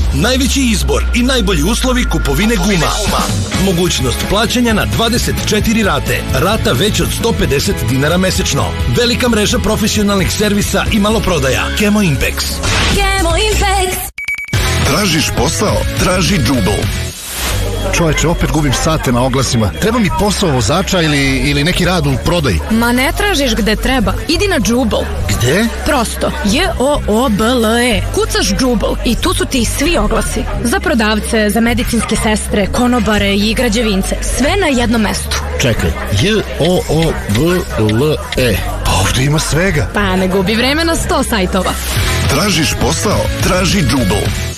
Najveći izbor i najbolji uslovi kupovine guma. Mogućnost plaćanja na 24 rate. Rata već od 150 dinara mesečno. Velika mreža profesionalnih servisa i maloprodaja. Kemo Impex. Kemo Impex. Tražiš posao? Traži Jubel. Čoveče, opet gubim sate na oglasima. Treba mi posao vozača ili neki rad u prodaji. Ma ne tražiš gde treba. Idi na Jubel. Gde? Prosto. J-O-O-B-L-E. Kucaš Jubel i tu su ti svi oglasi. Za prodavce, za medicinske sestre, konobare i građevince. Sve na jednom mestu. Čekaj. J-O-O-B-L-E. Pa ovdje ima svega. Pa ne gubi vreme na 100 sajtova. Tražiš posao? Traži Jubel.